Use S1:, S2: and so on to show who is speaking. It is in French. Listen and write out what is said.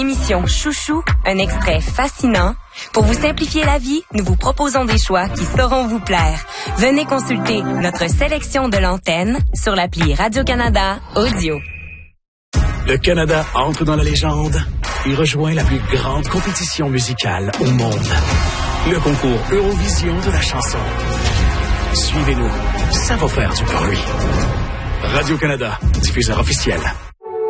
S1: Émission Chouchou, un extrait fascinant. Pour vous simplifier la vie, nous vous proposons des choix qui sauront vous plaire. Venez consulter notre sélection de l'antenne sur l'appli Radio-Canada Audio.
S2: Le Canada entre dans la légende et rejoint la plus grande compétition musicale au monde. Le concours Eurovision de la chanson. Suivez-nous, ça va faire du bruit. Radio-Canada, diffuseur officiel.